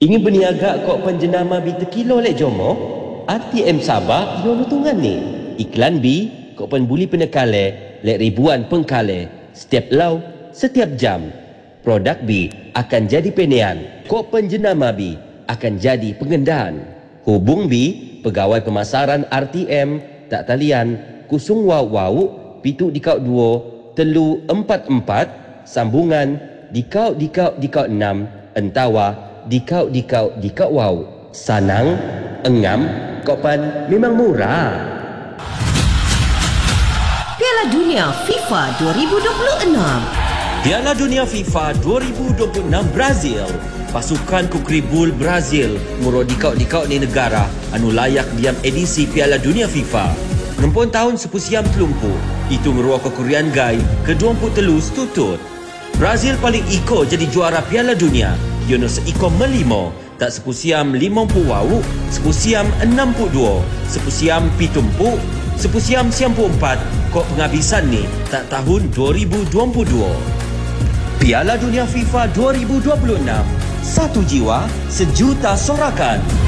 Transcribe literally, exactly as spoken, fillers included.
Ingin berniaga kok penjenama bi terkilo lek jomo? R T M Sabah yo nutungan ni. Iklan bi kok penbuli penekale lek ribuan pengkale setiap lau setiap jam. Produk bi akan jadi penean. Kok penjenama bi akan jadi pengendaan. Hubung bi pegawai pemasaran R T M tak talian kusung wau wau pitu dikau dua telu empat empat sambungan dikau dikau dikau enam entawa dikau dikau dikau wau sanang engam kopan memang murah. Piala Dunia FIFA dua ribu dua puluh enam. Piala Dunia FIFA dua ribu dua puluh enam Brazil. Pasukan Kukri Bull Brazil murah dikau-dikau ni negara anu layak diam edisi Piala Dunia FIFA. Enam tahun sepusiam telumpu, itu ngeruah kekurian gai ke dua puluh telu setutut. Brazil paling iko jadi juara Piala Dunia. Yono seiko melimo, tak sepusiam lima puluh wau, sepusiam enam puluh dua, sepusiam pitumpu, sepusiam siam puluh empat, kok penghabisan ni tak tahun dua ribu dua puluh dua. Piala Dunia FIFA dua ribu dua puluh enam. Satu jiwa, sejuta sorakan.